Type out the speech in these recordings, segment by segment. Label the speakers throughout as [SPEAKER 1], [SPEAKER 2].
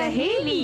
[SPEAKER 1] सहेली।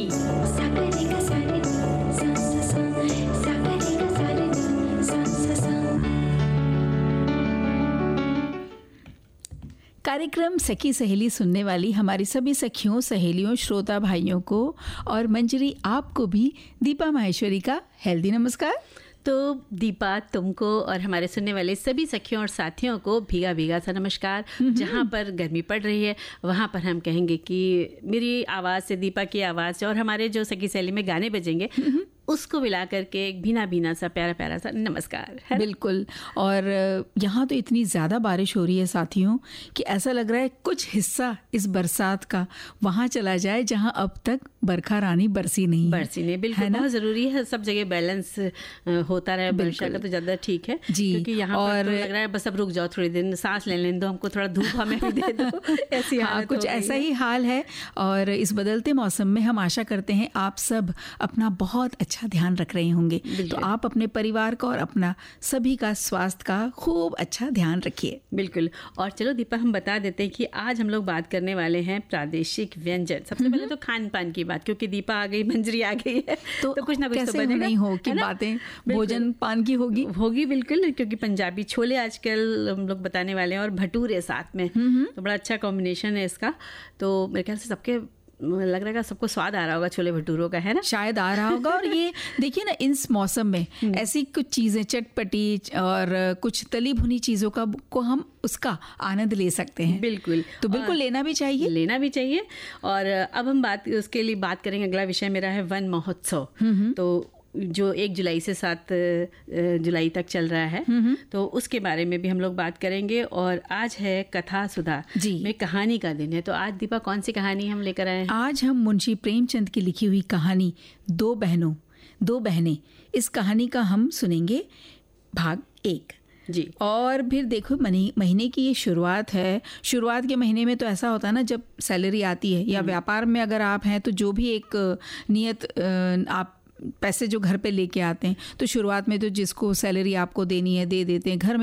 [SPEAKER 1] कार्यक्रम सखी सहेली सुनने वाली हमारी सभी सखियों, सहेलियों, श्रोता भाइयों को और मंजरी आपको भी दीपा माहेश्वरी का हेल्दी नमस्कार।
[SPEAKER 2] तो दीपा, तुमको और हमारे सुनने वाले सभी सखियों और साथियों को भीगा भीगा सा नमस्कार। जहाँ पर गर्मी पड़ रही है वहाँ पर हम कहेंगे कि मेरी आवाज़ से, दीपा की आवाज़ से और हमारे जो सखी सहेली में गाने बजेंगे उसको मिला करके एक भीना भीना सा प्यारा प्यारा सा नमस्कार है।
[SPEAKER 1] बिल्कुल। और यहाँ तो इतनी ज़्यादा बारिश हो रही है साथियों कि ऐसा लग रहा है कुछ हिस्सा इस बरसात का वहाँ चला जाए जहाँ अब तक बरखा रानी बरसी नहीं।
[SPEAKER 2] बिल्कुल, बहुत ज़रूरी है सब जगह बैलेंस होता रहे। वर्षा का तो ज़्यादा ठीक है जी, क्योंकि यहाँ पर तो लग रहा है बस अब रुक जाओ, थोड़ी दिन सांस ले लेने दो, हमको थोड़ा धूप हमें भी दे दो। ऐसी हालत
[SPEAKER 1] कुछ ऐसा ही हाल है। और इस बदलते मौसम में हम आशा करते हैं आप सब अपना बहुत अच्छा ध्यान रख रहे होंगे। तो आप अपने परिवार का और अपना सभी का स्वास्थ्य का खूब अच्छा ध्यान रखिए।
[SPEAKER 2] बिल्कुल। और चलो दीपा, हम बता देते हैं कि आज हम लोग बात करने वाले हैं प्रादेशिक व्यंजन। सबसे पहले तो खान पान की बात, क्योंकि दीपा आ गई, मंजरी आ गई है तो कुछ ना कुछ तो बनेगा।
[SPEAKER 1] नहीं हो कि बातें भोजन पान की होगी
[SPEAKER 2] बिल्कुल, क्योंकि पंजाबी छोले आजकल हम लोग बताने वाले हैं और भटूरे साथ में, तो बड़ा अच्छा कॉम्बिनेशन है इसका। तो मेरे ख्याल से सबके लग रहा है सबको स्वाद आ रहा होगा छोले भटूरों का, है ना?
[SPEAKER 1] शायद आ रहा होगा। और ये देखिए ना, इस मौसम में ऐसी कुछ चीज़ें चटपटी और कुछ तली भुनी चीज़ों का को हम उसका आनंद ले सकते हैं।
[SPEAKER 2] बिल्कुल,
[SPEAKER 1] तो बिल्कुल लेना भी चाहिए। और अब हम उसके लिए बात करेंगे। अगला विषय मेरा है वन महोत्सव, तो जो 1 जुलाई से 7 जुलाई तक चल रहा है, तो उसके बारे में भी हम लोग बात करेंगे। और आज है कथा सुधा में कहानी का दिन है। तो आज दीपा कौन सी कहानी हम लेकर आए हैं? आज हम मुंशी प्रेमचंद की लिखी हुई कहानी दो बहनें, इस कहानी का हम सुनेंगे भाग 1
[SPEAKER 2] जी।
[SPEAKER 1] और फिर देखो, महीने की ये शुरुआत है। शुरुआत के महीने में तो ऐसा होता है ना, जब सैलरी आती है या व्यापार में अगर आप हैं तो जो भी एक नियत आप पैसे जो घर पे लेके आते हैं, तो शुरुआत में तो जिसको सैलरी आपको देनी है दे देते हैं। घर में